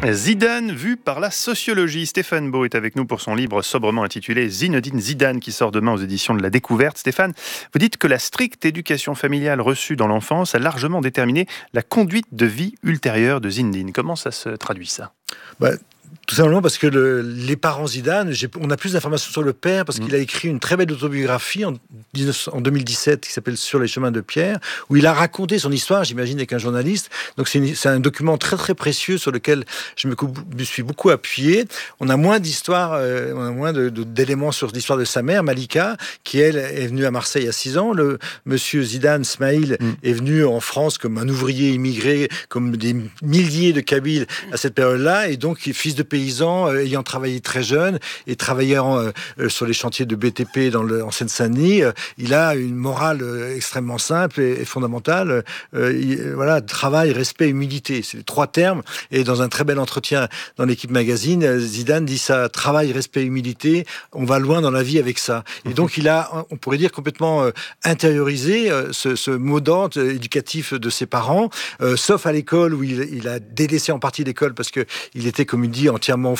Zidane vu par la sociologie. Stéphane Beau est avec nous pour son livre sobrement intitulé Zinedine Zidane qui sort demain aux éditions de La Découverte. Stéphane, vous dites que la stricte éducation familiale reçue dans l'enfance a largement déterminé la conduite de vie ultérieure de Zinedine. Comment ça se traduit ça ? Tout simplement parce que les parents Zidane, on a plus d'informations sur le père parce qu'il a écrit une très belle autobiographie en 2017 qui s'appelle Sur les chemins de Pierre, où il a raconté son histoire, j'imagine, avec un journaliste. Donc c'est un document très très précieux sur lequel je me suis beaucoup appuyé. On a moins d'histoires, on a moins d'éléments sur l'histoire de sa mère, Malika, qui elle est venue à Marseille à 6 ans. Le monsieur Zidane, Smaïl, est venu en France comme un ouvrier immigré, comme des milliers de Kabyles à cette période-là, et donc fils de paysan, ayant travaillé très jeune et travaillant sur les chantiers de BTP en Seine-Saint-Denis, il a une morale extrêmement simple et fondamentale. Voilà, travail, respect, humilité. C'est les 3 termes. Et dans un très bel entretien dans l'Équipe Magazine, Zidane dit ça, travail, respect, humilité. On va loin dans la vie avec ça. Et donc il a, on pourrait dire, complètement intériorisé ce mot d'ordre éducatif de ses parents, sauf à l'école où il a délaissé en partie l'école parce que il était, comme il dit, entièrement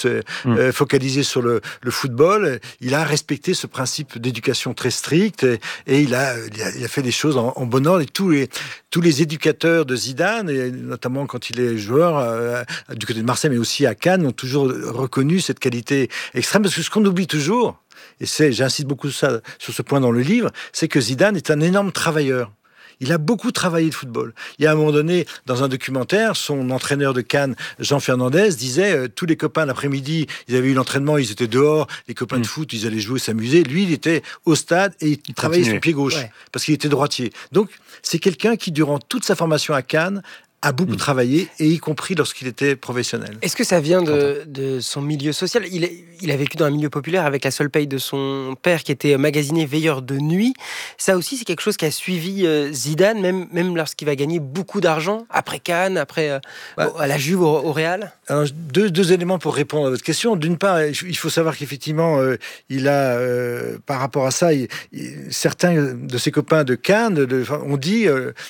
focalisé sur le football. Il a respecté ce principe d'éducation très strict et il a fait les choses en bon ordre. Et tous les éducateurs de Zidane, et notamment quand il est joueur du côté de Marseille, mais aussi à Cannes, ont toujours reconnu cette qualité extrême. Parce que ce qu'on oublie toujours, et j'insiste beaucoup sur ce point dans le livre, c'est que Zidane est un énorme travailleur. Il a beaucoup travaillé le football. Il y a un moment donné, dans un documentaire, son entraîneur de Cannes, Jean Fernandez, disait tous les copains l'après-midi, ils avaient eu l'entraînement, ils étaient dehors, les copains de foot, ils allaient jouer, s'amuser. Lui, il était au stade et il travaillait sur le pied gauche parce qu'il était droitier. Donc, c'est quelqu'un qui, durant toute sa formation à Cannes, a beaucoup travaillé, et y compris lorsqu'il était professionnel. Est-ce que ça vient de son milieu social ? Il a vécu dans un milieu populaire avec la seule paye de son père qui était magasinier veilleur de nuit. Ça aussi, c'est quelque chose qui a suivi Zidane, même lorsqu'il va gagner beaucoup d'argent, après Cannes, après à la Juve, au Real. Alors, deux éléments pour répondre à votre question. D'une part, il faut savoir qu'effectivement, il a, par rapport à ça, certains de ses copains de Cannes ont dit,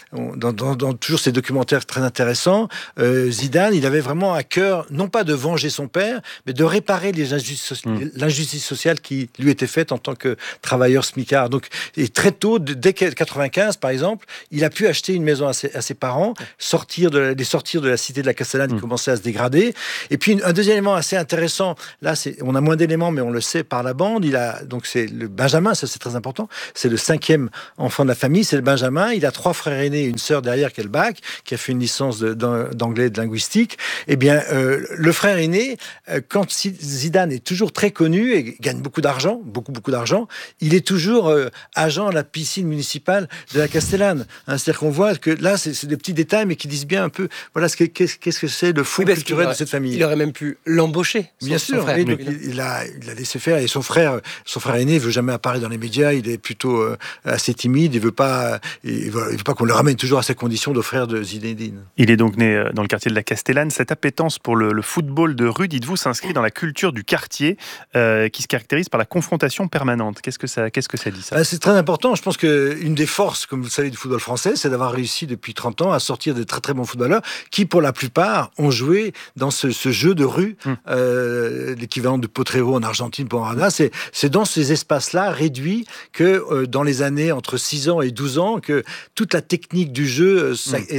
dans toujours ces documentaires très intéressant, Zidane, il avait vraiment à cœur, non pas de venger son père, mais de réparer l'injustice sociale qui lui était faite en tant que travailleur smicard. Donc, et très tôt, dès 1995, par exemple, il a pu acheter une maison à ses parents, les sortir de la cité de la Castellane qui commençait à se dégrader. Et puis, un deuxième élément assez intéressant, là, on a moins d'éléments, mais on le sait par la bande, donc c'est le Benjamin, ça c'est très important, c'est le 5e enfant de la famille, c'est le Benjamin, il a 3 frères aînés et une sœur derrière qui est le bac, qui a fait une licence d'anglais et de linguistique. Eh bien, le frère aîné, quand Zidane est toujours très connu et gagne beaucoup d'argent, beaucoup d'argent, il est toujours agent à la piscine municipale de la Castellane. C'est-à-dire qu'on voit que là, c'est des petits détails, mais qui disent bien un peu, voilà, qu'est-ce que c'est le fond culturel de cette famille. Il aurait même pu l'embaucher. Bien sûr, frère. Donc, il a laissé faire. Et son frère aîné ne veut jamais apparaître dans les médias. Il est plutôt assez timide. Il veut pas qu'on le ramène toujours à sa condition de frère de Zinedine. Il est donc né dans le quartier de la Castellane. Cette appétence pour le football de rue, dites-vous, s'inscrit dans la culture du quartier qui se caractérise par la confrontation permanente. Qu'est-ce que ça dit, ça ? C'est très important. Je pense qu'une des forces, comme vous le savez, du football français, c'est d'avoir réussi depuis 30 ans à sortir des très très bons footballeurs qui, pour la plupart, ont joué dans ce jeu de rue, l'équivalent de Potrero en Argentine pour Maradona. C'est dans ces espaces-là réduits que dans les années entre 6 ans et 12 ans, que toute la technique du jeu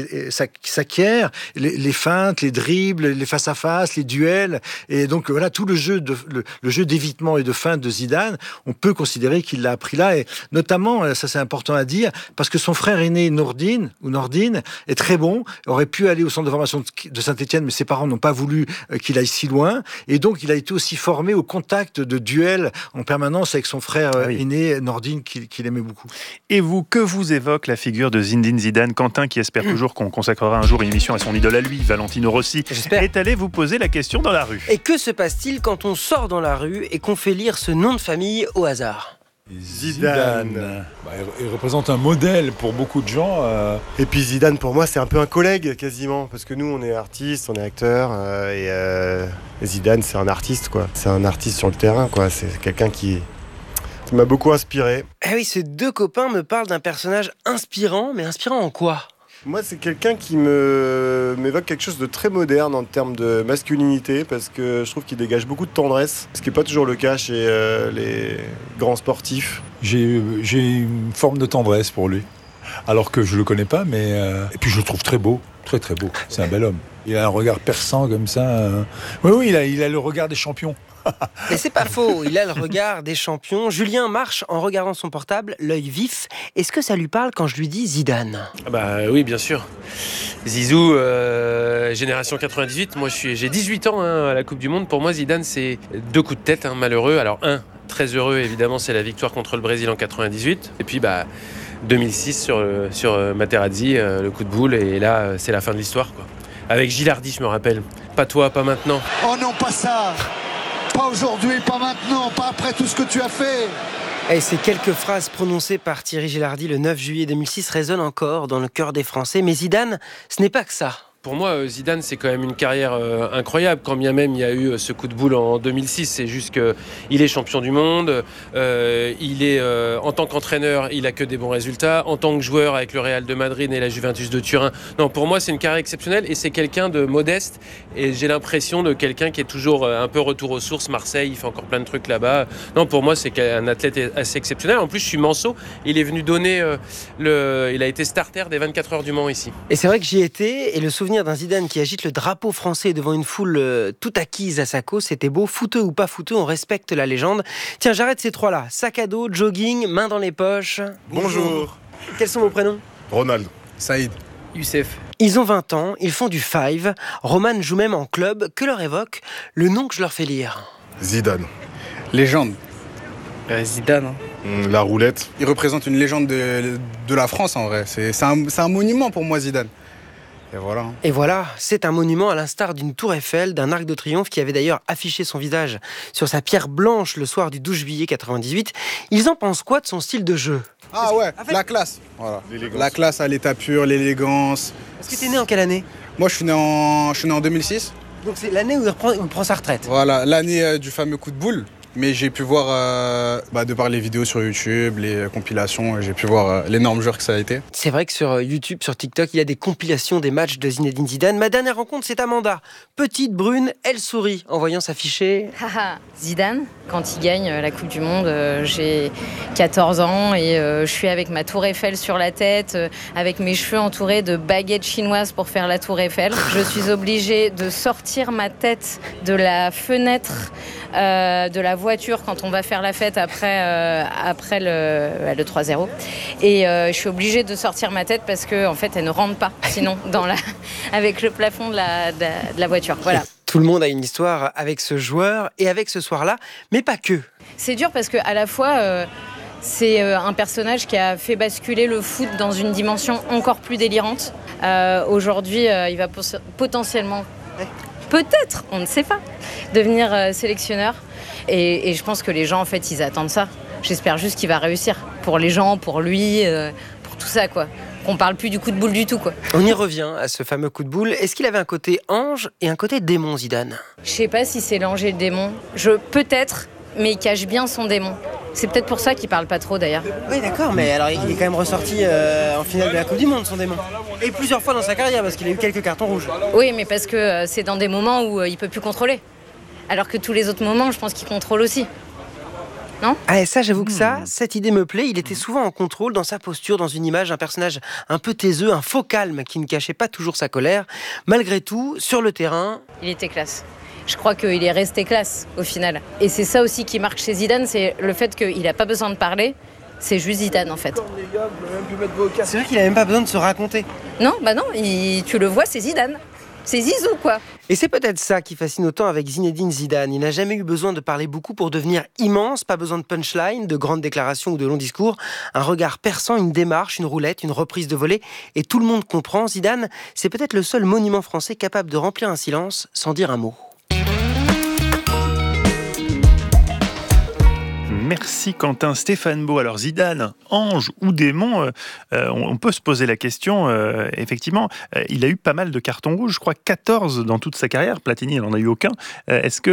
s'acquiert, les feintes, les dribbles, les face-à-face, les duels, et donc voilà, tout le jeu d'évitement et de feinte de Zidane, on peut considérer qu'il l'a appris là, et notamment, ça c'est important à dire, parce que son frère aîné Nordine est très bon, aurait pu aller au centre de formation de Saint-Étienne, mais ses parents n'ont pas voulu qu'il aille si loin, et donc il a été aussi formé au contact de duels en permanence avec son frère aîné Nordine qu'il aimait beaucoup. Et vous, que vous évoque la figure de Zinedine Zidane ? Quentin, qui espère toujours qu'on consacrera un jour une émission à son idole à lui, Valentino Rossi, est allé vous poser la question dans la rue. Et que se passe-t-il quand on sort dans la rue et qu'on fait lire ce nom de famille au hasard ? Zidane. Il représente un modèle pour beaucoup de gens. Et puis Zidane, pour moi, c'est un peu un collègue quasiment, parce que nous, on est artistes, on est acteurs, et Zidane, c'est un artiste, quoi. C'est un artiste sur le terrain, quoi. C'est quelqu'un qui m'a beaucoup inspiré. Eh oui, ces 2 copains me parlent d'un personnage inspirant, mais inspirant en quoi ? Moi, c'est quelqu'un qui m'évoque quelque chose de très moderne en termes de masculinité, parce que je trouve qu'il dégage beaucoup de tendresse, ce qui n'est pas toujours le cas chez les grands sportifs. J'ai une forme de tendresse pour lui, alors que je le connais pas, mais et puis je le trouve très beau, très très beau. C'est un bel homme. Il a un regard perçant comme ça. Oui, il a le regard des champions. Mais c'est pas faux, il a le regard des champions. Julien marche en regardant son portable, l'œil vif. Est-ce que ça lui parle quand je lui dis Zidane ? Oui, bien sûr. Zizou, génération 98. Moi, j'ai 18 ans à la Coupe du Monde. Pour moi, Zidane, c'est 2 coups de tête malheureux. Alors, très heureux, évidemment, c'est la victoire contre le Brésil en 98. Et puis, 2006 sur Materazzi, le coup de boule. Et là, c'est la fin de l'histoire, quoi. Avec Gilardi, je me rappelle. Pas toi, pas maintenant. Oh non, pas ça! Pas aujourd'hui, pas maintenant, pas après tout ce que tu as fait. Et ces quelques phrases prononcées par Thierry Gilardi le 9 juillet 2006 résonnent encore dans le cœur des Français. Mais Zidane, ce n'est pas que ça. Pour moi, Zidane, c'est quand même une carrière incroyable. Quand bien même il y a eu ce coup de boule en 2006, c'est juste qu'il est champion du monde. Il est, en tant qu'entraîneur, il a que des bons résultats. En tant que joueur avec le Real de Madrid et la Juventus de Turin. Non, pour moi, c'est une carrière exceptionnelle et c'est quelqu'un de modeste. Et j'ai l'impression de quelqu'un qui est toujours un peu retour aux sources. Marseille, il fait encore plein de trucs là-bas. Non, pour moi, c'est un athlète assez exceptionnel. En plus, je suis manceau. Il est venu donner il a été starter des 24 heures du Mans ici. Et c'est vrai que j'y étais et le souvenir d'un Zidane qui agite le drapeau français devant une foule toute acquise à sa cause, c'était beau. Fouteux ou pas fouteux, on respecte la légende. Tiens, j'arrête ces trois-là. Sac à dos, jogging, main dans les poches. Bonjour. Quels sont vos prénoms ? Ronald. Saïd. Youssef. Ils ont 20 ans, ils font du five. Roman joue même en club. Que leur évoque le nom que je leur fais lire ? Zidane. Légende. Zidane. La roulette. Il représente une légende de la France en vrai. C'est un monument pour moi, Zidane. Et voilà, c'est un monument à l'instar d'une tour Eiffel, d'un arc de triomphe qui avait d'ailleurs affiché son visage sur sa pierre blanche le soir du 12 juillet 98. Ils en pensent quoi de son style de jeu ? Ah ouais, la classe. Voilà. La classe à l'état pur, l'élégance. Est-ce que tu es né en quelle année ? Moi, je suis né en 2006. Donc c'est l'année où il prend sa retraite. Voilà, l'année du fameux coup de boule. Mais j'ai pu voir, de par les vidéos sur YouTube, les compilations, j'ai pu voir l'énorme joueur que ça a été. C'est vrai que sur YouTube, sur TikTok, il y a des compilations des matchs de Zinedine Zidane. Ma dernière rencontre, c'est Amanda. Petite, brune, elle sourit en voyant s'afficher. Zidane, quand il gagne la Coupe du Monde, j'ai 14 ans et je suis avec ma tour Eiffel sur la tête, avec mes cheveux entourés de baguettes chinoises pour faire la tour Eiffel. Je suis obligée de sortir ma tête de la fenêtre de la voiture quand on va faire la fête après le 3-0 et je suis obligée de sortir ma tête parce que en fait elle ne rentre pas sinon avec le plafond de la voiture. Voilà. Tout le monde a une histoire avec ce joueur et avec ce soir-là, mais pas que. C'est dur parce que à la fois c'est un personnage qui a fait basculer le foot dans une dimension encore plus délirante. Aujourd'hui, il va potentiellement, peut-être, on ne sait pas, devenir sélectionneur. Et je pense que les gens, en fait, ils attendent ça. J'espère juste qu'il va réussir. Pour les gens, pour lui, pour tout ça, quoi. Qu'on parle plus du coup de boule du tout, quoi. On y revient à ce fameux coup de boule. Est-ce qu'il avait un côté ange et un côté démon, Zidane ? Je sais pas si c'est l'ange et le démon. Peut-être, mais il cache bien son démon. C'est peut-être pour ça qu'il parle pas trop, d'ailleurs. Oui, d'accord, mais alors il est quand même ressorti en finale de la Coupe du Monde, son démon. Et plusieurs fois dans sa carrière, parce qu'il a eu quelques cartons rouges. Oui, mais parce que c'est dans des moments où il peut plus contrôler. Alors que tous les autres moments, je pense qu'il contrôle aussi. Non ? Ah, et ça, j'avoue que cette idée me plaît. Il était souvent en contrôle dans sa posture, dans une image, un personnage un peu taiseux, un faux calme qui ne cachait pas toujours sa colère. Malgré tout, sur le terrain... Il était classe. Je crois qu'il est resté classe, au final. Et c'est ça aussi qui marque chez Zidane, c'est le fait qu'il n'a pas besoin de parler. C'est juste Zidane, en fait. C'est vrai qu'il n'a même pas besoin de se raconter. Non, non, tu le vois, c'est Zidane. C'est Zizou, quoi. Et c'est peut-être ça qui fascine autant avec Zinedine Zidane. Il n'a jamais eu besoin de parler beaucoup pour devenir immense. Pas besoin de punchline, de grandes déclarations ou de longs discours. Un regard perçant, une démarche, une roulette, une reprise de volée. Et tout le monde comprend. Zidane, c'est peut-être le seul monument français capable de remplir un silence sans dire un mot. Merci Quentin. Stéphane Beau, alors Zidane, ange ou démon, on peut se poser la question, effectivement, il a eu pas mal de cartons rouges, je crois 14 dans toute sa carrière, Platini n'en a eu aucun. Est-ce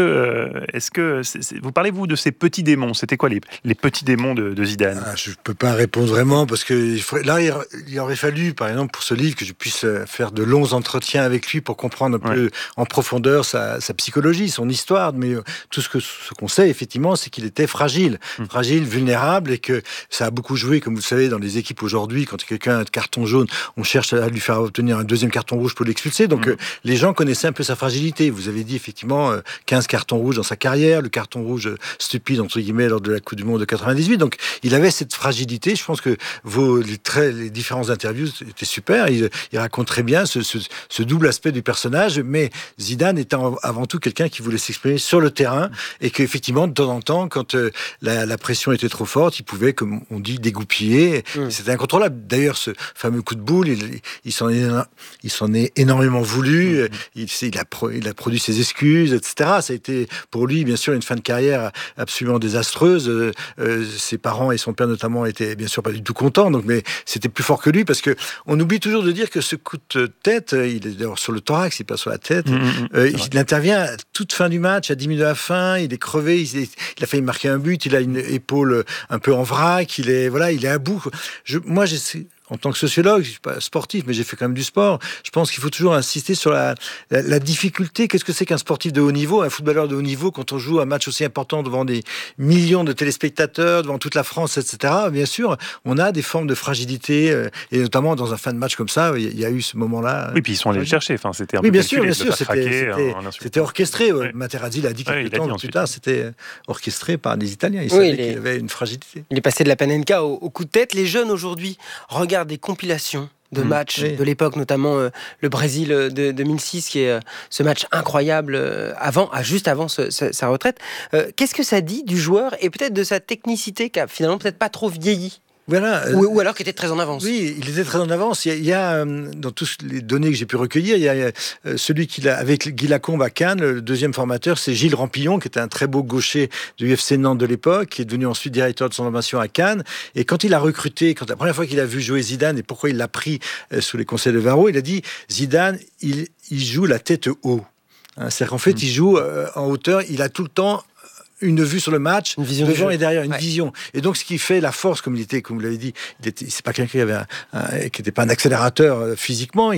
que vous parlez vous de ces petits démons, c'était quoi les petits démons de Zidane? Je ne peux pas répondre vraiment, parce que là il aurait fallu, par exemple pour ce livre, que je puisse faire de longs entretiens avec lui pour comprendre un peu en profondeur sa psychologie, son histoire, mais tout ce qu'on sait effectivement, c'est qu'il était fragile, vulnérable, et que ça a beaucoup joué, comme vous le savez, dans les équipes aujourd'hui. Quand quelqu'un a un carton jaune, on cherche à lui faire obtenir un deuxième carton rouge pour l'expulser. Donc les gens connaissaient un peu sa fragilité. Vous avez dit effectivement 15 cartons rouges dans sa carrière, le carton rouge stupide entre guillemets lors de la Coupe du Monde de 98. Donc il avait cette fragilité. Je pense que les différentes interviews étaient super. Il raconte très bien ce double aspect du personnage. Mais Zidane était avant tout quelqu'un qui voulait s'exprimer sur le terrain, et qu'effectivement de temps en temps, quand la pression était trop forte, il pouvait, comme on dit, dégoupiller. C'était incontrôlable. D'ailleurs, ce fameux coup de boule, il s'en est énormément voulu. Il a produit ses excuses, etc. Ça a été pour lui, bien sûr, une fin de carrière absolument désastreuse. Ses parents et son père notamment étaient bien sûr pas du tout contents. Mais c'était plus fort que lui, parce que on oublie toujours de dire que ce coup de tête, il est d'abord sur le thorax, il passe sur la tête. Il intervient à toute fin du match, à 10 minutes de la fin. Il est crevé. Il a failli marquer un but. Il a une épaule un peu en vrac. Il est à bout. Moi, en tant que sociologue, je suis pas sportif, mais j'ai fait quand même du sport. Je pense qu'il faut toujours insister sur la difficulté. Qu'est-ce que c'est qu'un sportif de haut niveau, un footballeur de haut niveau, quand on joue un match aussi important devant des millions de téléspectateurs, devant toute la France, etc. Bien sûr, on a des formes de fragilité, et notamment dans un fin de match comme ça, il y a eu ce moment-là. Oui, puis ils sont allés le chercher. Enfin, c'était un peu bien sûr, c'était orchestré. Materazzi l'a dit quelques temps plus tard. C'était orchestré par des Italiens. Il savait qu'il avait une fragilité. Il est passé de la Panenka au coup de tête. Les jeunes aujourd'hui regardent des compilations de matchs de l'époque, notamment le Brésil de 2006, qui est ce match incroyable juste avant sa retraite. Qu'est-ce que ça dit du joueur, et peut-être de sa technicité qui a finalement peut-être pas trop vieilli? Voilà, ou alors qu'il était très en avance. Oui, il était très en avance. Il y a dans toutes les données que j'ai pu recueillir, il y a celui avec Guy Lacombe à Cannes, le deuxième formateur, c'est Gilles Rampillon, qui était un très beau gaucher du UFC Nantes de l'époque, qui est devenu ensuite directeur de son formation à Cannes. Et quand il a recruté, la première fois qu'il a vu jouer Zidane, et pourquoi il l'a pris sous les conseils de Varro, il a dit Zidane, il joue la tête haut. C'est-à-dire qu'en fait, il joue en hauteur, il a tout le temps une vue sur le match, devant et derrière, une vision. Et donc, ce qui fait la force, comme vous l'avez dit, c'est pas quelqu'un qui n'était pas un accélérateur physiquement,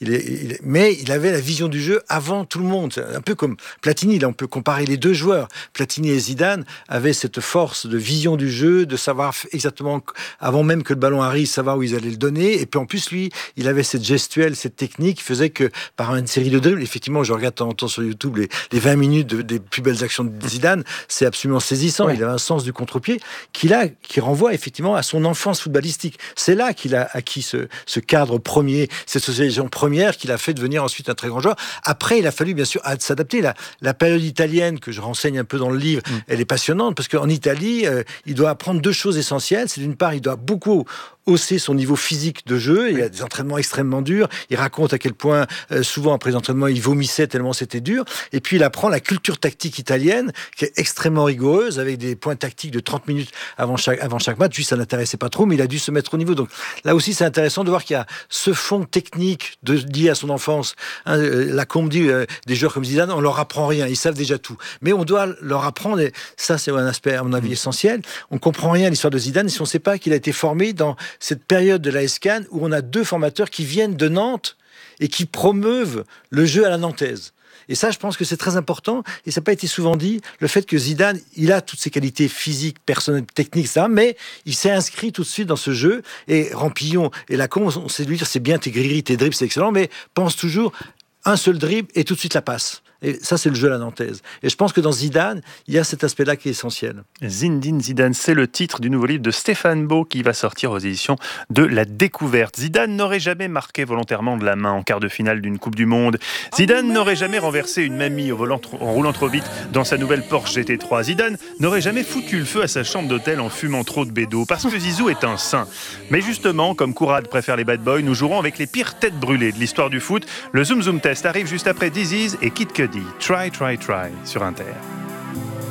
mais il avait la vision du jeu avant tout le monde. C'est un peu comme Platini, là, on peut comparer les deux joueurs. Platini et Zidane avaient cette force de vision du jeu, de savoir exactement, avant même que le ballon arrive, savoir où ils allaient le donner. Et puis, en plus, lui, il avait cette gestuelle, cette technique qui faisait que, par une série de dribbles, effectivement, je regarde de temps en temps sur YouTube les 20 minutes des plus belles actions de Zidane, c'est absolument saisissant. Il avait un sens du contre-pied qui renvoie effectivement à son enfance footballistique. C'est là qu'il a acquis ce cadre premier, cette socialisation première qui l'a fait devenir ensuite un très grand joueur. Après, il a fallu bien sûr s'adapter. La période italienne que je renseigne un peu dans le livre, elle est passionnante, parce qu'en Italie, il doit apprendre deux choses essentielles. C'est d'une part, il doit beaucoup hausser son niveau physique de jeu. Il y a des entraînements extrêmement durs. Il raconte à quel point, souvent après les entraînements, il vomissait tellement c'était dur. Et puis, il apprend la culture tactique italienne, qui est extrêmement rigoureuse, avec des points tactiques de 30 minutes avant chaque match. Lui, ça n'intéressait pas trop, mais il a dû se mettre au niveau. Donc là aussi, c'est intéressant de voir qu'il y a ce fond technique lié à son enfance. Lacombe dit, des joueurs comme Zidane, on leur apprend rien. Ils savent déjà tout. Mais on doit leur apprendre, et ça, c'est un aspect, à mon avis, essentiel. On comprend rien à l'histoire de Zidane si on ne sait pas qu'il a été formé dans cette période de l'AS Cannes où on a deux formateurs qui viennent de Nantes et qui promeuvent le jeu à la nantaise. Et ça, je pense que c'est très important, et ça n'a pas été souvent dit, le fait que Zidane, il a toutes ses qualités physiques, personnelles, techniques, etc., mais il s'est inscrit tout de suite dans ce jeu, et Rampillon et Lacombe, on sait lui dire, c'est bien tes grilleries, tes dribbles, c'est excellent, mais pense toujours un seul dribble et tout de suite la passe. Et ça, c'est le jeu à la nantaise. Et je pense que dans Zidane, il y a cet aspect-là qui est essentiel. Zinedine Zidane, c'est le titre du nouveau livre de Stéphane Beau qui va sortir aux éditions de La Découverte. Zidane n'aurait jamais marqué volontairement de la main en quart de finale d'une Coupe du Monde. Zidane n'aurait jamais renversé une mamie en roulant trop vite dans sa nouvelle Porsche GT3. Zidane n'aurait jamais foutu le feu à sa chambre d'hôtel en fumant trop de bédo, parce que Zizou est un saint. Mais justement, comme Kourad préfère les bad boys, nous jouerons avec les pires têtes brûlées de l'histoire du foot. Le Zoom Zoom Test arrive juste après Disease et Kid Cudi. Try, try, try sur Inter.